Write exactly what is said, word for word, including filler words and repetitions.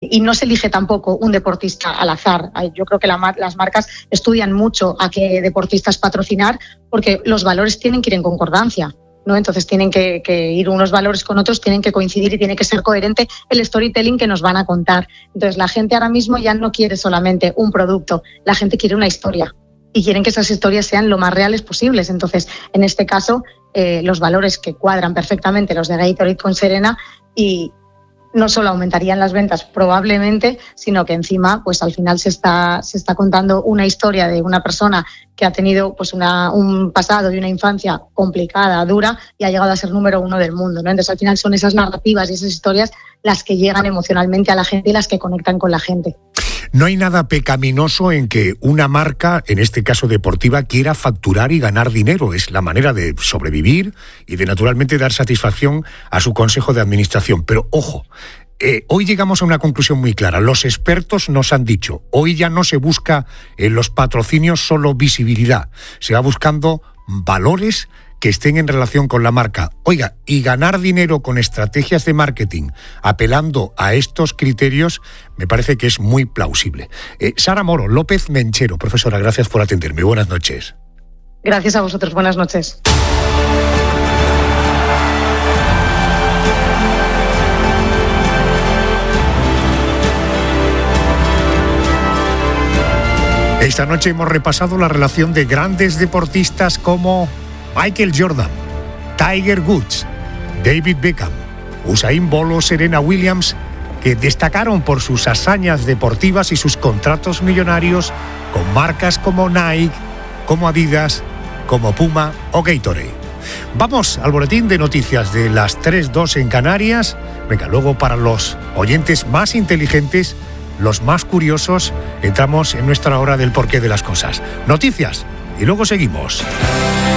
y no se elige tampoco un deportista al azar. Yo creo que la, las marcas estudian mucho a qué deportistas patrocinar, porque los valores tienen que ir en concordancia, ¿no? Entonces tienen que, que ir unos valores con otros, tienen que coincidir y tiene que ser coherente el storytelling que nos van a contar. Entonces la gente ahora mismo ya no quiere solamente un producto, la gente quiere una historia y quieren que esas historias sean lo más reales posibles. Entonces, en este caso, eh, los valores que cuadran perfectamente los de Gatorade con Serena, y no solo aumentarían las ventas probablemente, sino que encima pues al final se está, se está contando una historia de una persona que ha tenido pues una, un pasado y una infancia complicada, dura, y ha llegado a ser número uno del mundo, ¿no? Entonces al final son esas narrativas y esas historias las que llegan emocionalmente a la gente y las que conectan con la gente. No hay nada pecaminoso en que una marca, en este caso deportiva, quiera facturar y ganar dinero. Es la manera de sobrevivir y de naturalmente dar satisfacción a su consejo de administración. Pero ojo, eh, hoy llegamos a una conclusión muy clara. Los expertos nos han dicho, hoy ya no se busca en los patrocinios solo visibilidad, se va buscando valores que estén en relación con la marca. Oiga, y ganar dinero con estrategias de marketing apelando a estos criterios me parece que es muy plausible. Eh, Sara Moro López Menchero, profesora, gracias por atenderme. Buenas noches. Gracias a vosotros, buenas noches. Esta noche hemos repasado la relación de grandes deportistas como Michael Jordan, Tiger Woods, David Beckham, Usain Bolt o Serena Williams, que destacaron por sus hazañas deportivas y sus contratos millonarios con marcas como Nike, como Adidas, como Puma o Gatorade. Vamos al boletín de noticias de las tres dos en Canarias. Venga, luego para los oyentes más inteligentes, los más curiosos, entramos en nuestra hora del porqué de las cosas. Noticias y luego seguimos.